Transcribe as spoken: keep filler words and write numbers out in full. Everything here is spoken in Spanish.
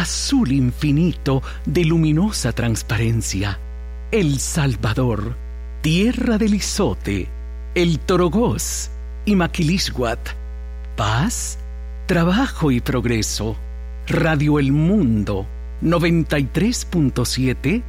azul infinito de luminosa transparencia. El Salvador, tierra del Izote, el Torogós y Maquilisguat. Paz, trabajo y progreso. Radio El Mundo, noventa y tres punto siete